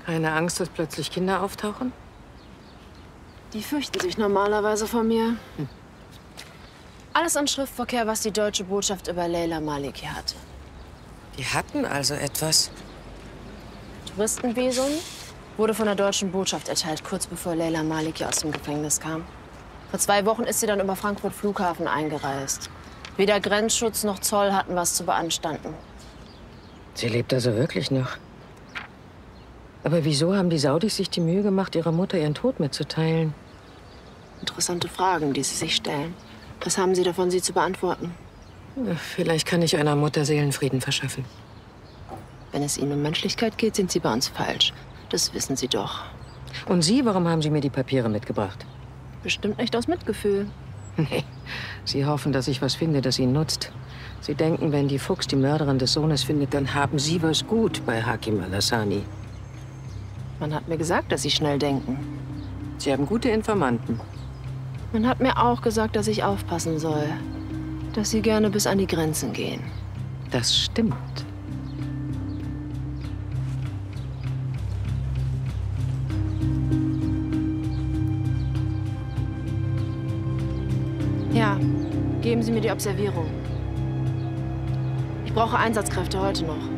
Keine Angst, dass plötzlich Kinder auftauchen? Die fürchten sich normalerweise vor mir. Alles an Schriftverkehr, was die deutsche Botschaft über Leila Maliki hatte. Die hatten also etwas. Touristenvisum wurde von der deutschen Botschaft erteilt, kurz bevor Leila Maliki aus dem Gefängnis kam. Vor 2 Wochen ist sie dann über Frankfurt Flughafen eingereist. Weder Grenzschutz noch Zoll hatten was zu beanstanden. Sie lebt also wirklich noch. Aber wieso haben die Saudis sich die Mühe gemacht, ihrer Mutter ihren Tod mitzuteilen? Interessante Fragen, die Sie sich stellen. Was haben Sie davon, sie zu beantworten? Ja, vielleicht kann ich einer Mutter Seelenfrieden verschaffen. Wenn es Ihnen um Menschlichkeit geht, sind Sie bei uns falsch. Das wissen Sie doch. Und Sie, warum haben Sie mir die Papiere mitgebracht? Bestimmt nicht aus Mitgefühl. Nee, Sie hoffen, dass ich was finde, das Ihnen nutzt. Sie denken, wenn die Fuchs die Mörderin des Sohnes findet, dann haben Sie was gut bei Hakim al-Hassani. Man hat mir gesagt, dass Sie schnell denken. Sie haben gute Informanten. Man hat mir auch gesagt, dass ich aufpassen soll. Dass Sie gerne bis an die Grenzen gehen. Das stimmt. Ja, geben Sie mir die Observierung. Ich brauche Einsatzkräfte heute noch.